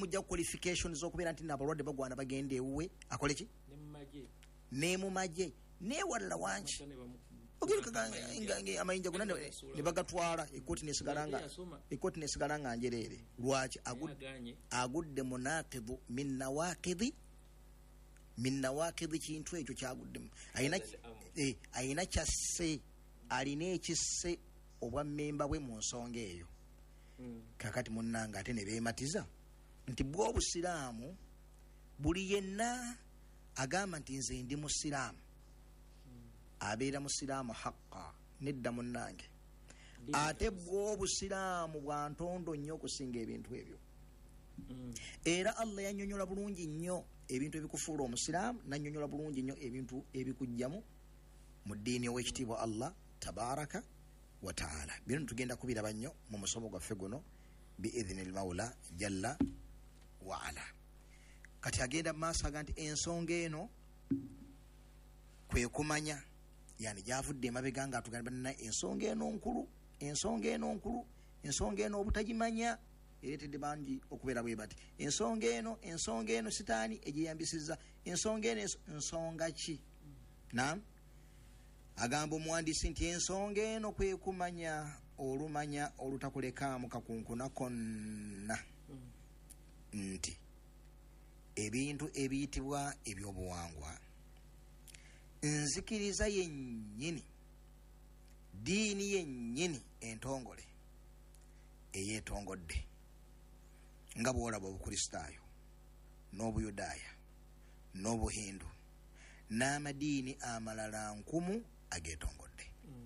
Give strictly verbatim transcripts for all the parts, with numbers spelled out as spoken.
mujja qualifications okubeera nti n'abalwadde bagwana bagenda ewuwe akole ki ne mu magye ne walla wanki amayinja gonna ne bagatwala ekkooti nesigalanga ekkooti nesigalanga njereere lwaki agudde munaqidu min nawaqidi min nawaqidi kintu ekyo kyaguddemu ayina eh ayina kyasse alina ekisse obwa memba bwe mu nsonga eyo kakati munnanga ate ne beematiza nti bw'obusiraamu buli yenna agamba nti nze ndi musiraamu abeera musiraamu haqqa nedda munnange ate bw'obusiraamu bwa ntondo nnyo okusinga ebintu ebyo era Allah yannyonnyola bulungi nnyo ebintu ebikufuula omusiraamu nannyonnyola bulungi nnyo ebintu ebikujjamu mu ddiini ow'ekitiibwa Allah tabaraka wa taala. Bino tugenda kubiraba nnyo mu musomo gwaffe guno biidhnil mawla jalla wa ala. Kati agenda maaso aga nti ensonga eno kwe kumanya yani gyavudde emabega nga atugamba na ensonga eno nkulu ensonga eno nkulu ensonga eno obutagimanya eretedde bangi okubeera bwe bati ensonga eno ensonga eno sitaani egyeyambisizza ensonga eno ensonga ki naam agamba omuwandiisi nti ensonga eno kwe kumanya olumanya olutakulekaamu kakunkuna konna nti ebintu ebiyitibwa ebyobuwangwa nzikiriza yennyini diini yennyini entongole eyeetongodde nga bw'olaba obukristaayo n'obuyudaaya n'obuhindu n'amadiini amalala nkumu ageetongodde. mm.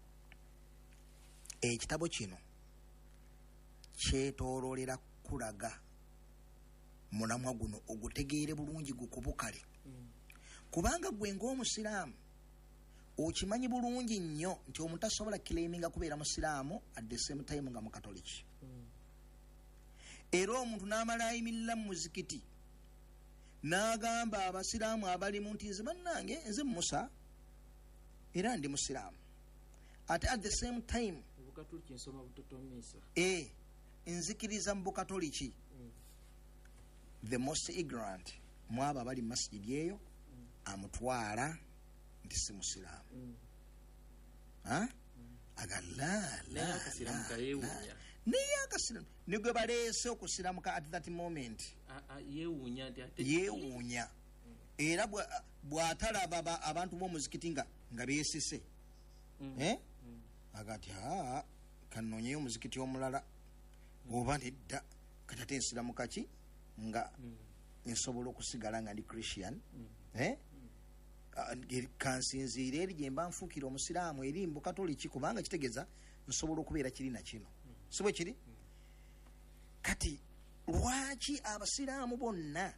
Ekitabo kino kyetooloolera kulaga mulamwa guno ogutegeere bulungi gukubukale. mm. Kubanga gwe ng'omusiraamu okimanyi bulungi nnyo nti omuntu asobola kileeminga kubeera musiraamu at the same time nga mukatoliki. mm. Era omuntu n'amala ayimirira mu muzikiti n'agamba abasiraamu abalimu nti nze bannange nze Musa era ndi musiraamu ate at the same time obukatoliki nsoma butotomisa eh nzikiriza mu bukatoliki. mm. The most ignorant mwaba bali masjidi eyo mm. amutwala nti si musiraamu. mm. ha mm. agalla la akasiramu kayewunya niye akasiramu nigwe baleese okusiramuka at that moment yewunya ate yewunya. mm. Era bw'atalaba abantu b'omuzikiti nga nga beesise mm. eh mm. agati ha kanonyeyo omuzikiti omulala mm. oba nedda kati ate nsiramuka ki nga mm. nsobola okusigala nga ndi Christian. mm. eh mm. kansinziira eri gye mba nfuukira omusiraamu eri mu katoliki kubanga kitegeeza nsobola okubeera kiri na kino. mm. Si bwe kiri? mm. Kati lwaki abasiraamu bonna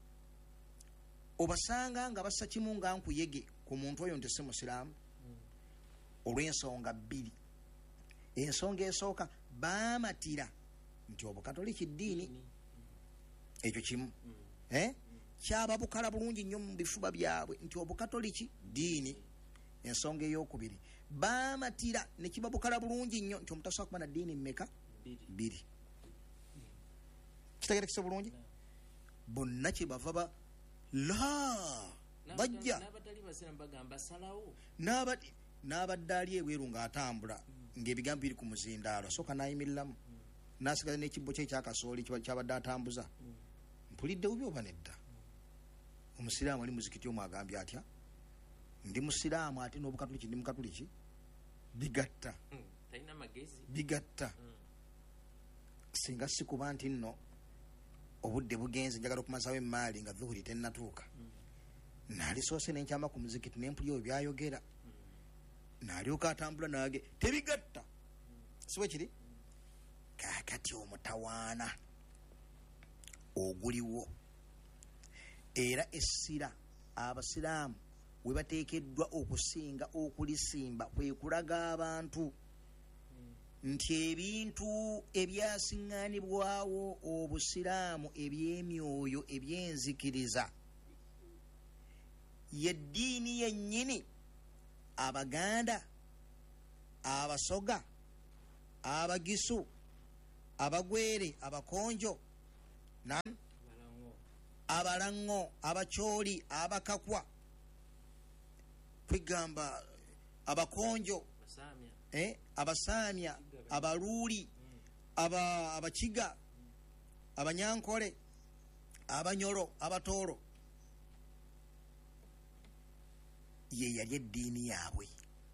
obasanga nga bassa kimu nga nkuyege ku muntu oyo nti si musiraamu? mm. Olw'ensonga bbiri. Ensonga esooka baamatira nti obukatoliki ddiini. mm. Ekyo kimu. mm. eh mm. Kyaba bukala bulungi nnyo mu bifuba byabwe nti obukatoliki ddiini. Ensonga ey'okubiri baamatira ne kiba bukala bulungi nnyo nti omuntu asobola kuba na ddiini mmeka? bbiri. Kitegere kisa bulungi? Bonna kye bava ba la bajja n'abatali basiraamu bagamba salawo n'abadde n'abadde ali ebweru ng'atambula ng'ebigambo biri ku muzindaalo asooka n'ayimiriramu n'asigaza n'ekibbo kye ekyakasooli kyabadde atambuza. Mpulidde bubi oba nedda? Omusiraamu ali muzikiti omu agambye atya ndi musiraamu ate n'obukatoliki ndi mukatoliki bigatta. talina magezi bigatta. Singa si kuba nti nno obudde bugenze njagala okumazawo emmaali nga dhuhuri tennatuuka. mm. Naalisoose n'enkyama ku muzikiti n'empuli oyo byayogera. mm. Naalyoka atambula naage tebigatta. mm. Si bwe kiri? mm. Kaakati omutawaana oguliwo era essira abasiraamu we bateekeddwa okusinga okulisimba kwe kulaga abantu nti ebintu ebyasiŋŋaanibwawo obusiraamu eby'emyoyo ebyenzikiriza yeddiini yennyini Abaganda, Abasoga, Abagisu, Abagwere, Abakonjo nam abalango abacholi abakakwa kwigamba abakonjo eh abasamya abaluli aba abachiga abanyankole abanyoro abatoro ye yali eddiini yaabwe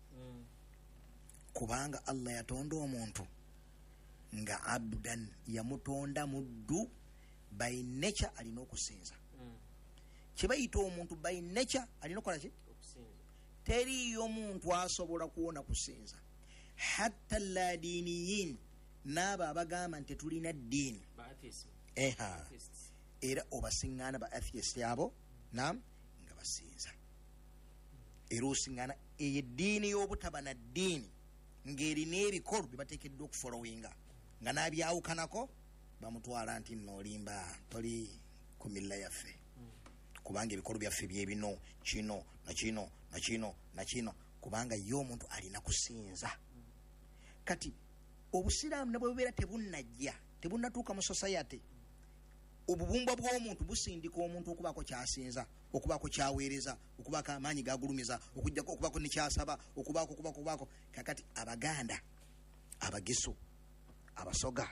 kubanga Allah yatonda omuntu nga abdan yamutonda muddu by nature alina okusinza kibayita omuntu by nature alina okukola ki teriyo muntu asobola kuwona kusinza hatta la diniyin n'abo abagamba nti tulina ddiini eha era obasiŋŋaana ba atheist abo nam nga basinza era osiŋŋaana eyo eddiini y'obutaba na ddiini ng'erina ebikolo bye bateekeddwa okufolowinga nga n'abyawukanako bamutwala nti nno olimba toli ku milla yaffe kubanga ebikolo byaffe byebino kino nakino nakino nakino kubanga ye omuntu alina kusinza. Kati obusiraamu nabwe bubeera tebunnajja tebunnatuuka mu society obubumbwa bw'omuntu busindika omuntu okubaako kyasinza okubaako kyaweereza okubaako amaanyi gagulumiza okujjako okubaako nekyasaba okubaako okubaako okubaako kakati Abaganda Abagisu Abasoga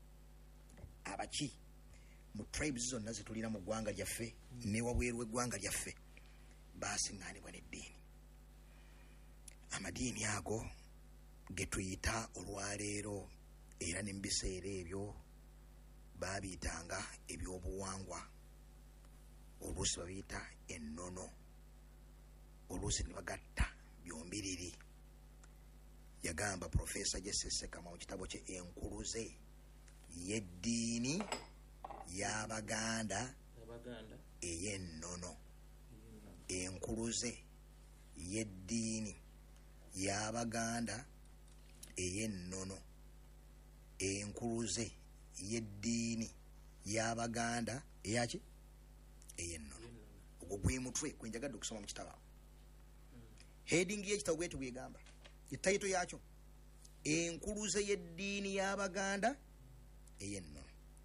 Abaki mu tribes zonna zetulina mu ggwanga lyaffe ne wabweru w'eggwanga lyaffe baasiŋŋaanibwa n'eddiini. Amadiini ago ge tuyita olwaleero era ne mu biseera ebyo baabiyitanga ebyobuwangwa, oluusi babiyita ennono, oluusi ne bagatta byombiriri. Yagamba Professor Jesse Ssekama mu kitabo kye Enkuluze y'eddiini y'Abaganda ey'ennono. Enkuluze y'eddiini y'Abaganda ey'ennono. Enkuluze y'eddiini y'Abaganda eyaki ey'ennono. Ogwo gwe mutwe gwe njagadde okusoma mu kitabo. Heading y'ekitabo bw'etyo bw'egamba, etayito yakyo Enkuluze y'eddiini y'Abaganda ey'ennono.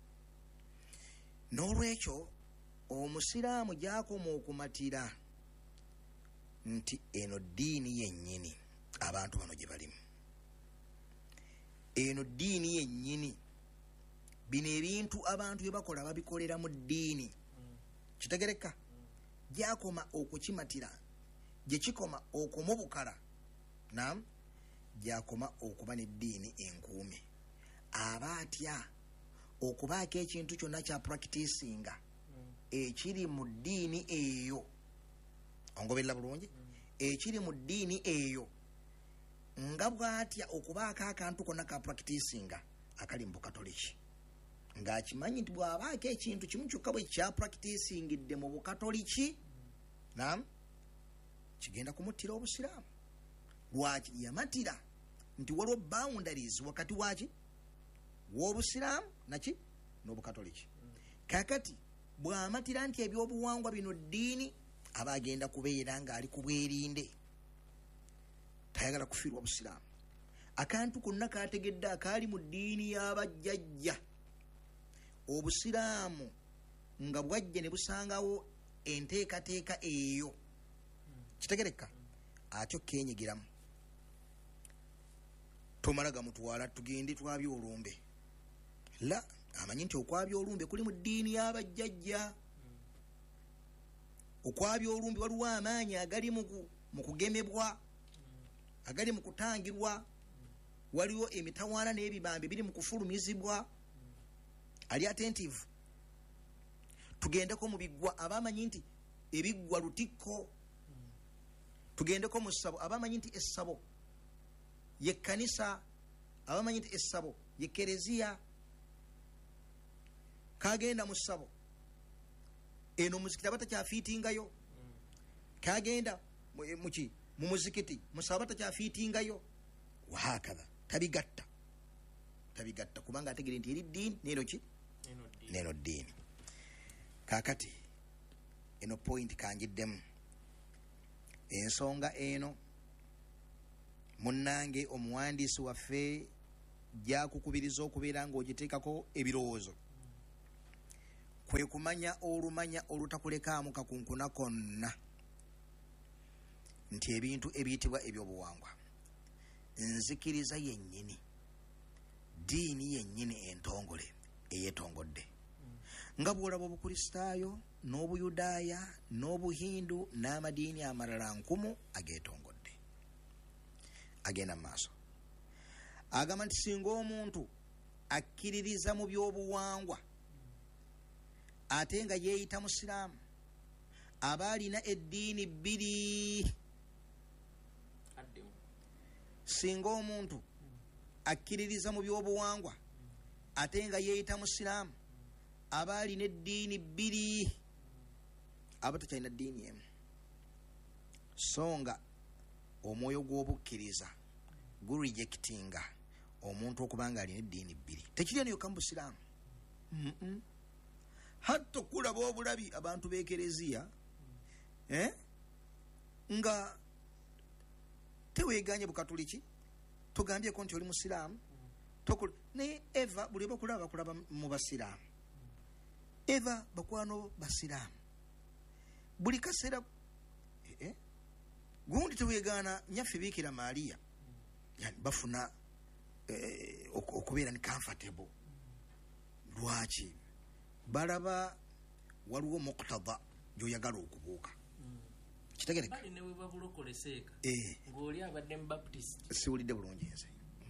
N'olwekyo omusiraamu gy'akoma okumatira nti eno ddiini yennyini abantu bano gye balimu, eno ddiini yennyini, bino ebintu abantu bye bakola babikolera mu ddiini. Kitegereka gy'akoma okukimatira, gye kikoma okumubukala, naam, gy'akoma okuba n'eddiini enkuume. Aba atya okubaako ekintu kyonna kya practicinga ekiri mu ddiini eyo, ongoberera bulungi, ekiri mu ddiini eyo nga bw'atya okubaako akantu konna ka practicinga akali mu Bukatoliki, ng'akimanyi nti bw'abaako ekintu kimu kyokka bwe kya practicingidde mu Bukatoliki, naam, kigenda kumuttira obusiraamu. Lwaki? Yamatira nti waliwo boundaries wakati waki w'obusiraamu naki n'Obukatoliki. Kakati bw'amatira nti ebyobuwangwa bino ddiini, aba agenda kubeera ng'ali ku bwerinde, tayagala kufiirwa busiraamu. Akantu konna kaategedde akaali mu ddiini y'abajjajja, obusiraamu nga bwajja ne busangawo enteekateeka eyo, kitegereka atyo keenyigiramu. Tomala gamutwala tugende twabya olumbe. La, amanyi nti okwabya olumbe kuli mu ddiini y'abajjajja. Okwabya olumbe waliwo amaanyi agali mu kugemebwa, agali mu kutangirwa, waliwo emitawaana n'ebibambe biri mu kufulumizibwa. Ali attentive. Tugendeko mu biggwa abamanyi nti ebiggwa lutikko. Tugendeko mu ssabo abamanyi nti essabo ye kkanisa, abamanyi nti essabo ye kereziya. Kagenda mu ssabo eno muzikiti abatakyafiitingayo, kagenda muki mu muzikiti musaba batakyafiitingayo, wahakadha. Tabigatta tabigatta kubanga ategere nti eri ddiini neno ki neno ddiini. Kakati eno point kanjiddemu ensonga eno munnange omuwandiisi waffe gyakukubiriza okubeera ng'ogiteekako ebirowoozo. kwe kumanya olumanya olutakulekaamu kakunkuna konna nti ebintu ebiyitibwa ebyobuwangwa nzikiriza yennyini, diini yennyini entongole eyeetongodde. Nga bw'olaba obukristaayo n'obuyudaaya n'obuhindu n'amadiini amalala nkumu ageetongodde. Agenda mu maaso agamba nti singa omuntu akkiririza mu byobuwangwa ate nga yeeyita musiraamu aba alina eddiini bbiri. Singa omuntu akkiririza mu byobuwangwa ate nga yeeyita musiraamu aba alina eddiini bbiri, aba takyalina ddiini emu. So nga omwoyo gw'obukkiriza gurejectinga omuntu okuba nga alina eddiini bbiri. Tekiri eno yokka mu busiraamu. Hatta okulaba obulabi abantu b'ekereziya eh? nga teweeganye bukatuliki tugambyeko nti oli musiraamu naye eva buli bakulaba bakulaba mu basiraamu. Eva bakwano basiraamu buli kaseera eh? gundi teweegaana nyaffe Biikira Maaliya yani bafuna eh, okubeera ni comfortable. Lwaki? Balaba waliwo muqtada gyoyagala okubuuka. Kitegereka bali ne weba bulokole seeka eh ng'oli abadde mu Baptist siwulidde bulungi nze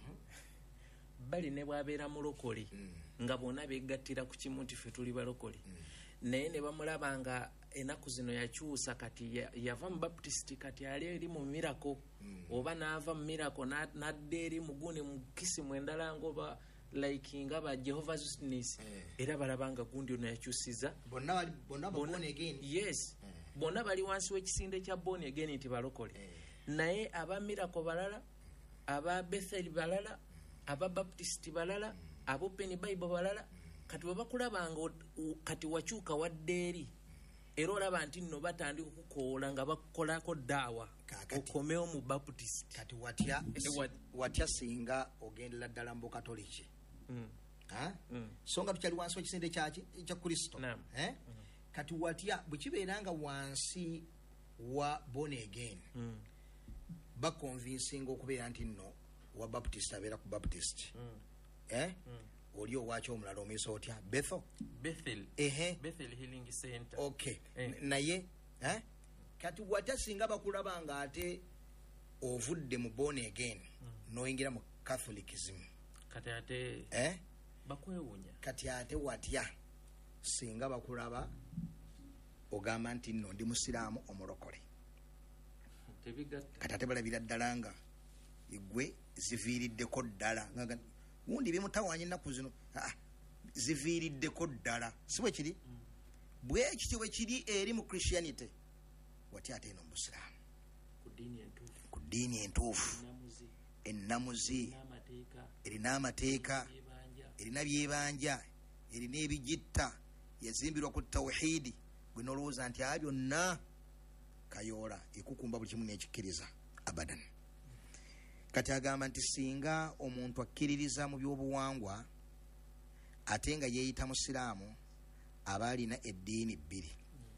bali ne bwabeera mulokole mm. nga bonna beegattira ku kimu nti ffe tuli balokole mm. naye ne bamulaba nga enaku zino yakyusa kati ya, yava mu Baptist kati ali eri mu mirako mm. oba n'ava mu mirako n'adda eri mu gundi mu kisimu endala ngoba like nga ba Jehovah's Witness eh. era balaba nga gundi ono yakyusiza bonna bonna born again. Yes eh. bonna bali wansi w'ekisinde kya born again nti balokole eh. naye aba mirako balala, aba Bethel balala, aba Baptist balala, abo Open Bible balala. Kati bwe bakulabanga kati wakyuka wadde eri era olaba nti nno batandika okukoola nga bakolako daawa okomewo mu Baptist. Kati watya watya singa ogendera ddala mu Katoliki mm. ha? Mm. So nga tukyali wansi w'ekisinde kyaki kya Kristo eh? mm. Kati watya bwe kibeeranga wansi wa born again mm. bakonvinsinga okubeera nti nno wa Baptist abeera ku Baptist mm. eh? mm. oli owaki omulala omuyisa otya Bethel Bethel ehe Bethel Healing Center okay eh. naye eh? Kati watya singa bakulabanga ate ovudde mu born again mm. noyingira mu Catholicism kati ate eh? bakwewunya kati ate watya singa bakulaba ogamba nti nno ndi musiraamu omulokole tebigatta kati ate balabira ddala nga igwe ziviiriddeko ddala gundi bimutawanya ennaku zino ah, ziviiriddeko ddala si bwe kiri mm. bwe kityo bwe kiri eri mu Christianity watya ate eno musiraamu ku ddiini entuufu ennamuzi erina amateeka erina byebanja erina ebigitta yazimbirwa ku tawhidi gwe nolowooza nti a byonna kayoola ekukumba buli kimu n'ekikkiriza abadan. Kati agamba nti singa omuntu akkiririza mu byobuwangwa ate nga yeeyita musiraamu aba alina eddiini bbiri.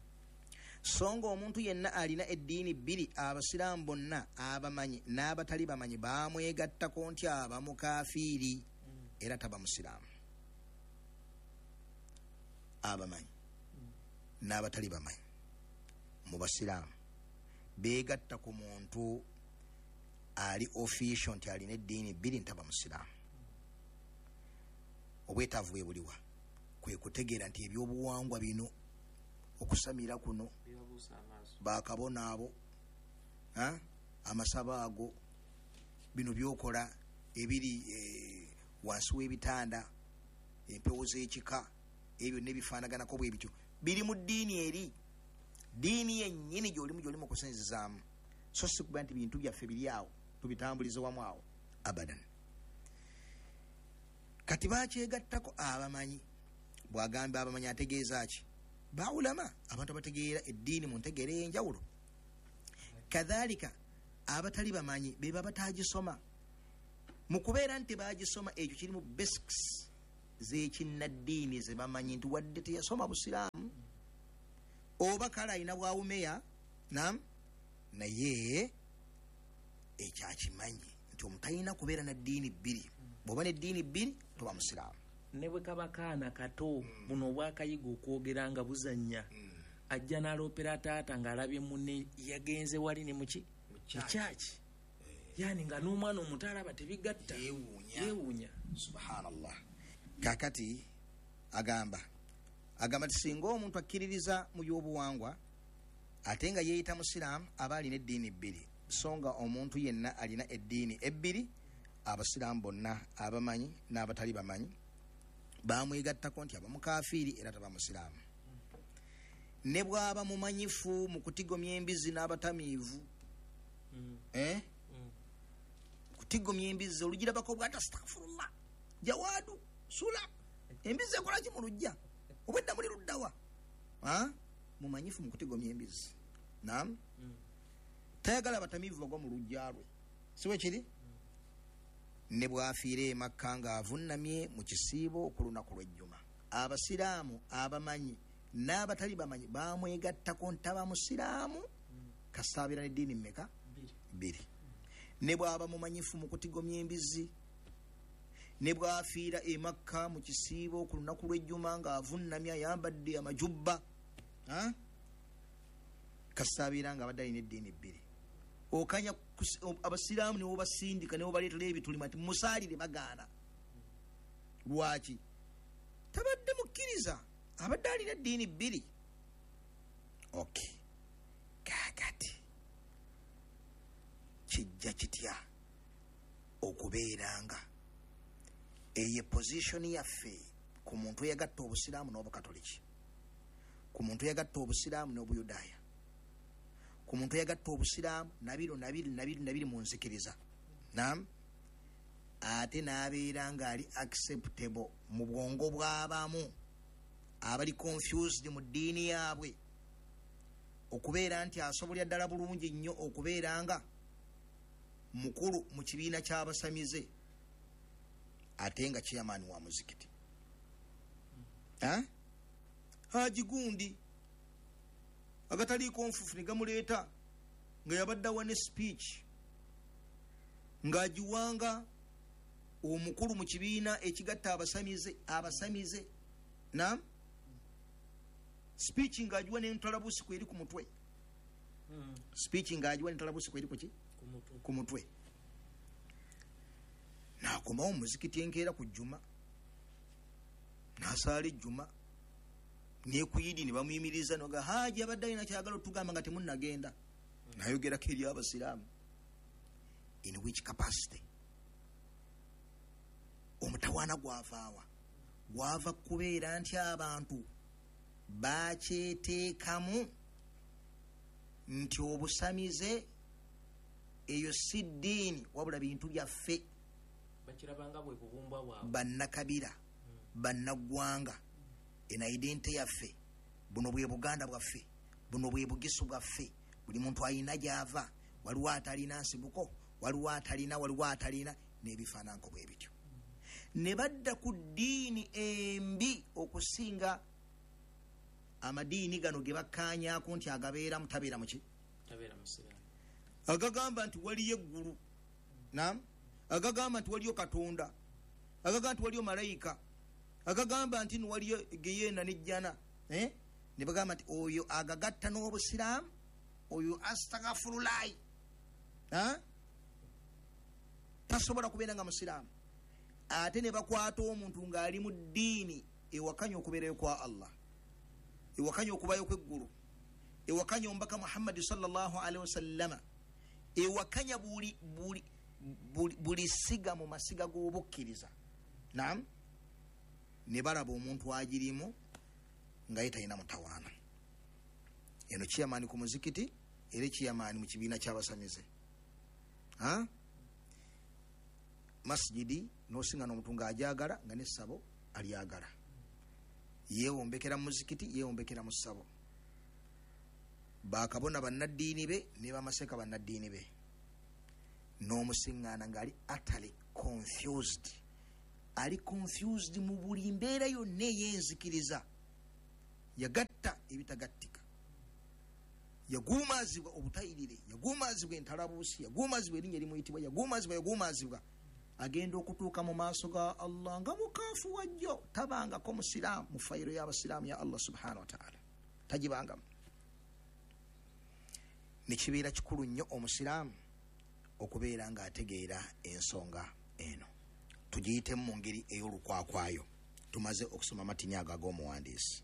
So nga omuntu yenna alina eddiini bbiri abasiraamu bonna abamanyi n'abatali bamanyi baamwegattako nti aba mukafiiri era taba musiraamu. Abamanyi n'abatali bamanyi mu basiraamu beegatta ku muntu ali official nti alina eddiini bbiri ntaba musiraamu. Obwetaavu bwe buliwa kwe kutegeera nti ebyobuwangwa bino okusamira kuno bakabona abo amasaba ago bino byokola ebiri eh, wansi w'ebitanda empewo z'ekika ebyo nebifaanaganako bwe bityo biri mu ddiini eri ddiini yennyini gy'olimu gy'olimu okusinzizaamu. So si kuba nti bintu byaffe biri awo tubitambulize wamu awo abadan. Kati bakyegattako abamanyi bw'agamba abamanyi ategeeza ki baulama abantu abategeera eddiini mu ntegeera ey'enjawulo. Kadhalika abatali bamanyi be baba batagisoma mu kubeera nti bagisoma ekyo kiri mu basics z'ekinnaddiini ze bamanyi nti wadde teyasoma busiraamu oba kale alina bwawumeya nam naye ekyakimanyi nti omutalina kubeera na ddiini bbiri bw'oba n'eddiini bbiri toba musiraamu. ne bwe kaba kaana kato mm. buno obwakayiga okwogera nga buzannya mm. ajja n'aloopera taata ng'alabye munne yagenze wali ne muki mukyaki yani nga n'omwana omuto alaba tebigatta yeewuunya. Subhanallah. Kakati agamba agamba ti singa omuntu akkiririza mu by'obuwangwa ate nga yeeyita musiraamu aba alina eddiini bbiri, so nga omuntu yenna alina eddiini ebbiri, abasiraamu bonna abamanyi n'abatali bamanyi bamwegattako nti aba mukafiiri era taba musiraamu. Ne bw'aba mumanyifu mu kutigomya embizi n'abatamiivu mm. eh? mm. kutigomya embizi olugirabako bwati astaghfirullah jawaadu sula embizi ekola ki mu lujja obwedda muli luddawa mumanyifu mu kutigomya embizi nam mm. tayagala abatamiivu bagwa mu lujja lwe siwe kiri mm. ne bw'afiira e Makka ng'avunnamye mu kisiibo ku lunaku lw'ejjuma, abasiraamu abamanyi n'abatali bamanyi bamwegattako ntaba musiraamu mm. kasaabira n'eddiini mmeka bbiri. Ne bw'aba mumanyifu mu kutigomya embizi, ne bw'afiira e Makka mu kisiibo ku lunaku lw'ejjuma ng'avunnamye ayambadde amajubba kasaabira nga abadde alina eddiini bbiri. Okanya abasiraamu ne bobasindika ne bobaleetera ebitulima nti musaalire bagaana. Lwaki? Tabadde mukkiriza, abadde alina eddiini bbiri. Okay. Kaakati kijja kitya okubeeranga eyo position yaffe ku muntu eyagatta obusiraamu n'obukatoliki, ku muntu eyagatta obusiraamu n'obuyudaaya, ku muntu eyagatta obusiraamu nabiro nabiri nabiri nabiri mu nzikiriza nam ate n'abeera ng'ali acceptable mu bwongo bw'abamu abali confused mu ddiini yaabwe, okubeera nti asobolya ddala bulungi nnyo okubeera nga mukulu mu kibiina ky'abasamize ate nga chairman wa muzikiti ha Haji Gundi agataliiko nfufu ne gamuleeta nga yabaddawa ne speech ng'agiwanga omukulu mu kibiina ekigatta abasamize abasamize nam speech ng'agiwa n'entalabusi kweri ku mutwe mm. speech ng'agiwa n'entalabusi kweri ku ki ku mutwe. N'akomawo muzikiti enkeera ku jjuma n'asaala ejjuma nekuyidi ne bamuyimiriza noga Haji abadde alina kyagala otugamba nga temunnagenda mm. nayogerako eri abasiraamu. In which capacity? Omutawaana gwavaawa gwava kubeera nti abantu bakyeteekamu nti obusamize eyo si ddiini wabula bintu byaffe bakirabanga bwe bubumbwa bwabwe bannakabira mm. bannaggwanga ena identite yaffe buno bwe Buganda bwaffe buno bwe Bugisu bwaffe buli muntu alina gyava waliwo atalina nsibuko waliwo atalina waliwo atalina n'ebifaananko bwe bityo mm. ne badda ku ddiini embi okusinga amadiini gano ge bakkaanyaako nti agabeera mutabeera muki tabeera musiraamu, agagamba nti waliyo eggulu nam agagamba nti waliyo Katonda, agagamba nti waliyo malayika, agagamba nti waliyo Geyeena n'ejjana eh? ne bagamba nti oyo agagatta n'obusiraamu oyo astaghfirullah ha tasobola kubeera nga musiraamu. Ate ne bakwata omuntu ng'ali mu ddiini ewakanya okubeerayo kwa Allah, ewakanya okubayo kw'eggulu, ewakanya omubaka Muhammad sallallahu alaihi wasallama, ewakanya buli buli buli, buli siga mu masiga g'obukkiriza nam ne balaba omuntu agirimu nga ye talina mutawaana. Eno kiyamaani ku muzikiti era kiyamaani mu kibiina ky'abasamize ha masjidi n'osinga n'omuntu ng'ajagala nga n'essabo alyagala, yeewombekera mu muzikiti yeewombekera mu ssabo, bakabona bannaddiini be ne bamaseka bannaddiini be, n'omusiŋŋaana ng'ali utterly confused ali confused mu buli mbeera yonna ey'enzikiriza. Yagatta ebitagattika, yaguumaazibwa obutayirire, yaguumaazibwa entalabuusi, yaguumaazibwa erinnya erimuyitibwa, yaguumaazibwa yaguumaazibwa agenda okutuuka mu maaso ga Allah nga mukaafu wajjo, tabangako musiraamu mu fayiro y'abasiraamu ya Allah subhanahu wa ta'ala, tagibangamu. Nekibeera kikulu nnyo omusiraamu okubeera ng'ategeera ensonga eno. Tugiyitemu mu ngeri ey'olukwakwayo. Tumaze okusoma amatinya ago ag'omuwandiisi.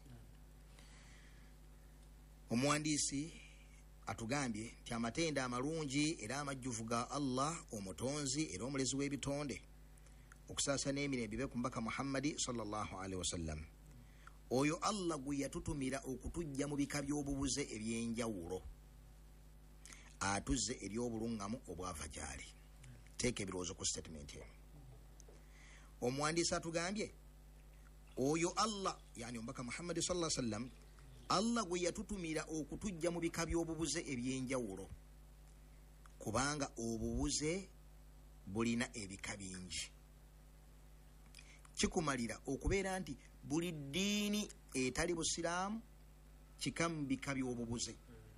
Omuwandiisi atugambye nti amatenda amalungi era amajjuvu ga Allah omutonzi era omulezi w'ebitonde okusaasa n'emirembe bibe ku mubaka Muhammadi sallallahu alaihi wasallam, oyo Allah gwe yatutumira okutujja mu bika by'obubuze eby'enjawulo, atuzze eri obulungamu obwava gyali. Teeka ebirowoozo ku statement eno. Omuwandiisi atugambye oyo Allah, yani omubaka Muhammadi sallallahu alaihi wasallam, Allah gwe yatutumira okutujja mu bika by'obubuze eby'enjawulo, kubanga obubuze bulina ebika bingi. Kikumalira okubeera nti buli ddiini etali busiraamu kika mu bika by'obubuze.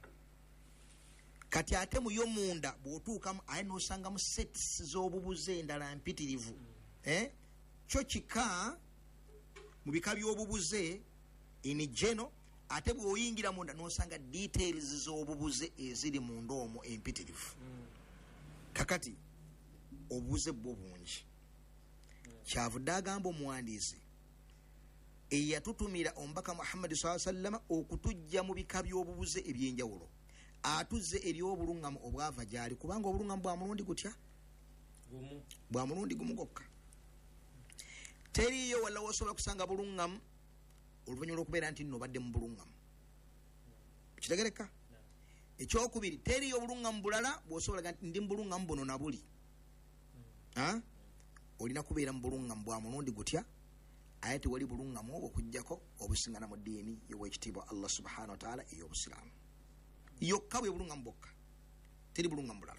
Kati ate muyo munda bw'otuukamu aye n'osangamu sets z'obubuze endala mpitirivu, eh? Kyo kika mu bika by'obubuze in general. Ate bw'oyingira munda n'osanga details z'obubuze eziri munda omwo empitirivu. Kakati obubuze bwo bungi. Kyavudde agamba omuwandiisi eyatutumira omubaka Muhammad sallallahu alaihi wasallam okutujja mu bika by'obubuze eby'enjawulo, atuzze eri obulungamu obwava gyali, kubanga obulungamu bwa mulundi gutya gumu, bwa mulundi gumu gokka. Teriyo wala osobola kusanga bulungamu oluvannyuma lw'okubeera nti nno obadde mu bulungamu. Kitegereka? Ekyokubiri, teriyo obulungamu bulala bw'osobola nti ndi mu bulungamu buno na buli. Ha? Olina kubeera mu bulungamu bwa mulundi gutya, aye tewali bulungamu obwo okuggyako obusingana mu ddiini y'owekitiibwa Allah subhanahu wa ta'ala ey'obusiraamu. Yokka bwe bulungamu bwokka, teri bulungamu bulala.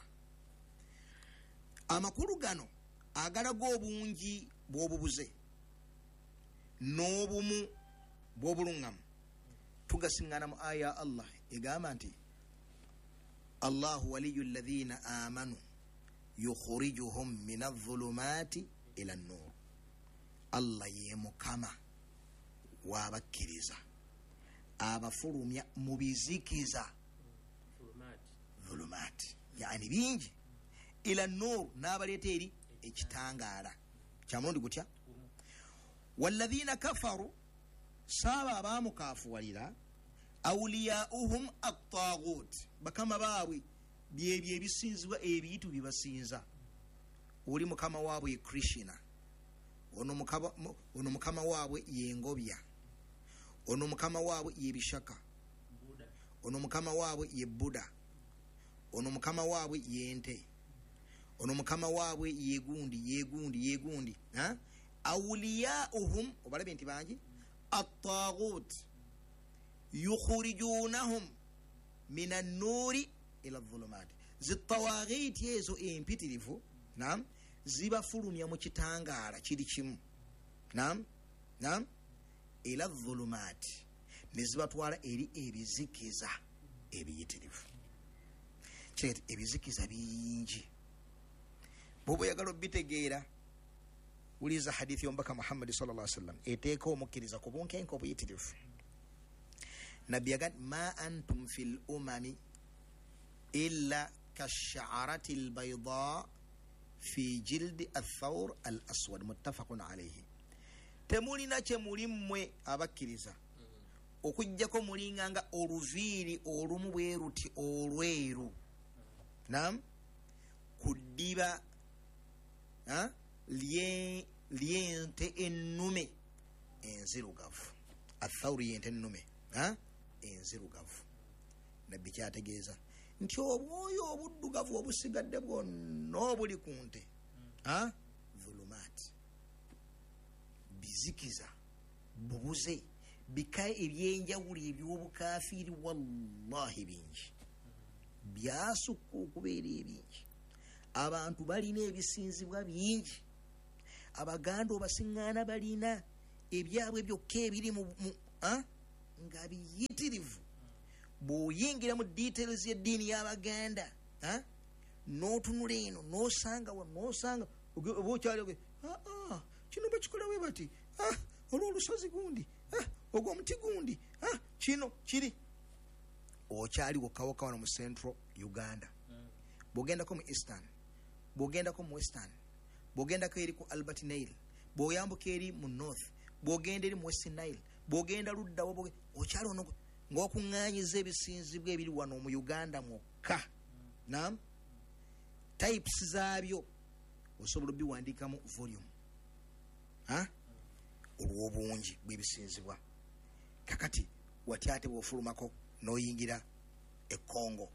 Amakulu gano agalaga obungi bw'obubuze n'obumu bw'obulungamu tugasingana mu aya ya Allah egamba nti Allahu waliyyu alladhina amanu yukhrijuhum min adh-dhulumati ila an-nur. Allah ye mukama w'abakkiriza abafulumya mu bizikiza dhulumati, yani bingi, ila an-nur n'abaleeta eri ekitangaala kya mulundi gutya. Walladhina kafaru saaba abaamukafuwalira awliyauhum at-taghut, bakama baabwe byebyo ebisinzibwa ebiyitu bibasinza. Oli mukama waabwe ye Krishna, ono mukama ono mukama waabwe ye ngobya, ono mukama waabwe ye bishaka, ono mukama waabwe ye Buddha, ono mukama waabwe ye ente, ono mukama waabwe ye gundi ye gundi ye gundi. Ha? Awliyauhum, obalabe nti bangi, at-taghut yukhrijunahum min an-nuri ila adh-dhulumat. Zitawaghiti ezo empitirivu, naam, zibafulumya mu kitangaala kiri kimu, naam naam, ila adh-dhulumat, ne zibatwala eri ebizikiza ebiyitirivu. Kyeti ebizikiza bingi, bw'oba oyagala obitegeera uliza hadithi y'omubaka Muhammad sallallahu alaihi wasallam eteeka omukkiriza ku bunkenke obuyitirivu. Nabbi yagamba ma antum fil umami illa kash'arati albayda fi jildi athawr al aswad, muttafaqun alayhi. Temulina kye muli mmwe abakkiriza okujjako mulinganga oluviiri olumu bwe ruti olweru, naam, ku ddiba lye lyente ennume enzirugavu. Athawri yente ennume enzirugavu. Nabbi kyategeeza nti obwoyo obuddugavu obusigadde bwonna obuli ku nte dhulumaati, bizikiza, bubuze, bika ebyenjawulo eby'obukafiiri, wallahi bingi, byasukka okubeera ebingi. Abantu balina ebisinzibwa bingi, abaganda obasiŋŋaana balina ebyabwe byokka ebiri mu nga biyitirivu. Bw'oyingira mu details y'eddiini y'abaganda n'otunula eno n'osanga wa n'osanga oba okyali kino bakikola bwe bati olw'olusozi gundi ogw'omuti gundi kino kiri okyali wokkawoka wano mu Central Uganda. Bw'ogendako mu Eastern, bw'ogendako mu Western, bw'ogendako eri ku Albert Nile, bw'oyambuka eri mu North, bw'ogenda eri mu West Nile, bw'ogenda luddawo okyali ono ng'okuŋŋaanyiza ebisinzibwa ebiri wano mu Uganda mwokka. Naam, types zaabyo osobola obiwandiikamu volume olw'obungi bw'ebisinzibwa. Kakati wati ate bw'ofulumako n'oyingira e Congo,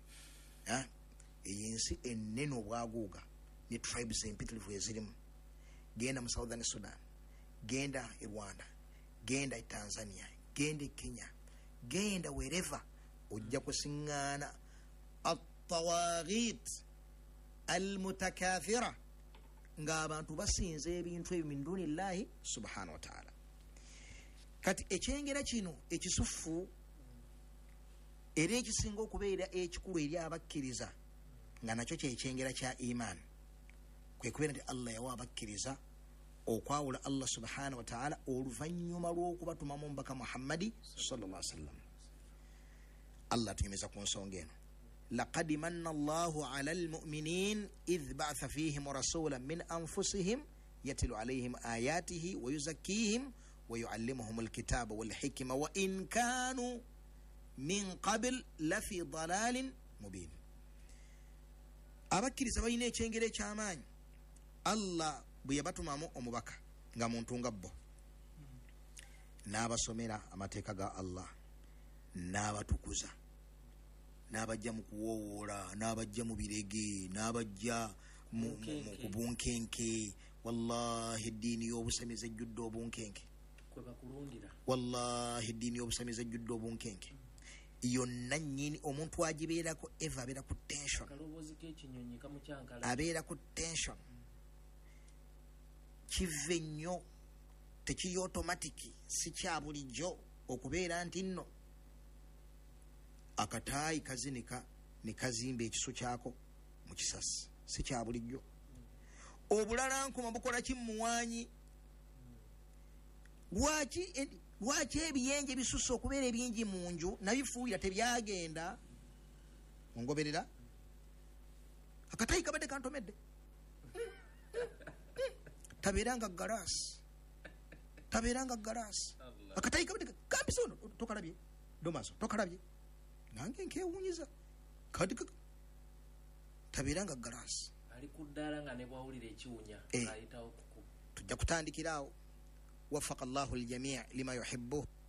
ey'ensi ennene obwaguuga ne tribes empitirivu ezirimu. Genda mu Southern Sudan, genda e Rwanda, genda e Tanzania, genda e Kenya, genda wherever, ojja kusiŋŋaana at-tawaghit al-mutakathira ng'abantu basinza ebintu ebyo min dunillahi subhanahu wa ta'ala. Kati ekyengera kino ekisufu era ekisinga okubeera ekikulu eri abakkiriza nga nakyo kyekyengera kya iman, kwe kubeera nti Allah yawa abakkiriza okwawula Allah subhanahu wa ta'ala oluvannyuma lw'okubatuma mu mbaka Muhammadi sallallahu alaihi wasallam. Allah tunyumiza ku nsonga eno, laqad manna Allahu ala almu'minin idh ba'atha fihim rasulan min anfusihim yatlu alayhim ayatihi wa yuzakkihim wa yu'allimuhum alkitaba wal hikma wa in kanu min qabl lafi dalalin mubin. Abakkiriza balina ekyengera eky'amaanyi. Allah bwe yabatumamu omubaka nga muntu nga bo, n'abasomera amateeka ga Allah, n'abatukuza, n'abajja mu kuwoowoola, n'abajja mu birege, n'abajja mu kubunkenke. Wallahi eddiini y'obusamiza ejjudde obunkenke. Wallahi eddiini y'obusamiza ejjudde obunkenke. Yonna nnyini omuntu agibeerako eva abeera ku tension, abeera ku tension. Kive nnyo, tekiri automatic, si kya bulijjo okubeera nti nno akataayi kazinika ne kazimba ekiso kyako mu kisasi, si kya bulijjo. Obulala nkuma bukola kimuwaanyi. Lwaki lwaki ebiyenje bisusse okubeera ebingi mu nju nabifuuyira tebyagenda? Ongoberera? Akataayi kabadde kantomedde. Tabeeranga galaasi, tabeeranga galaasi. Akataayi kabadde kambise ono tokalabye Domaso, tokalabye nange nkewuunyiza kati tabeeranga galaasi. Ali ku ddaala nga ne bwawulira ekiwunya ayitawo kuku. Tujja kutandikira awo. Waffaqa Allahu al-jamii' lima yuhibbu